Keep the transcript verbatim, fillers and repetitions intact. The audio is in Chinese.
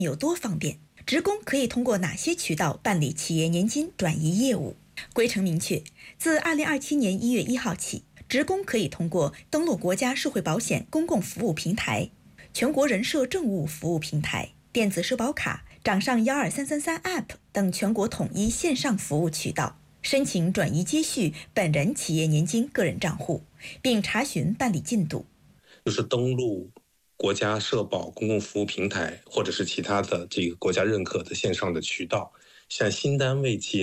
有多方便？职工可以通过哪些渠道办理企业年金转移业务？规程明确，自二零二七年一月一号起，职工可以通过登录国家社会保险公共服务平台、全国人社政务服务平台、电子社保卡、掌上幺二三三三 App 等全国统一线上服务渠道申请转移接续本人企业年金个人账户，并查询办理进度。 就是登录国家社保公共服务平台，或者是其他的这个国家认可的线上的渠道，向新单位企业